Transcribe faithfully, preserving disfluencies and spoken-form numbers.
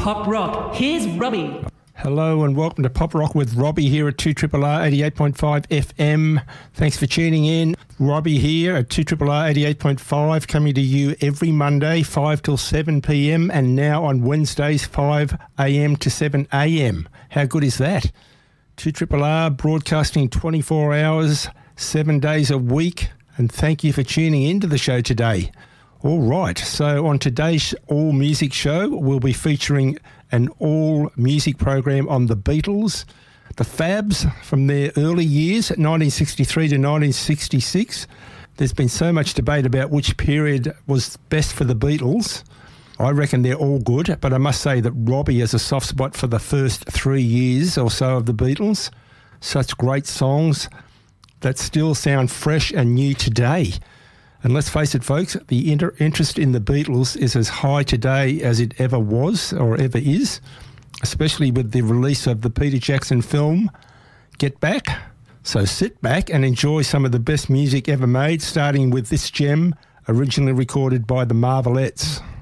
pop rock. Here's Robbie. Hello and welcome to Pop Rock with Robbie here at two R R R eighty-eight point five F M. Thanks for tuning in. Robbie here at two R R R eighty-eight point five, coming to you every Monday, five till seven p m, and now on Wednesdays, five a m to seven a m. How good is that? two R R R broadcasting twenty-four hours, seven days a week, and thank you for tuning into the show today. All right, so on today's All Music Show, we'll be featuring an all-music program on the Beatles, the Fabs from their early years, nineteen sixty-three to nineteen sixty-six. There's been so much debate about which period was best for the Beatles. I reckon they're all good, but I must say that Robbie has a soft spot for the first three years or so of the Beatles. Such great songs that still sound fresh and new today. And let's face it, folks, the inter- interest in the Beatles is as high today as it ever was or ever is, especially with the release of the Peter Jackson film, Get Back. So sit back and enjoy some of the best music ever made, starting with this gem, originally recorded by the Marvelettes.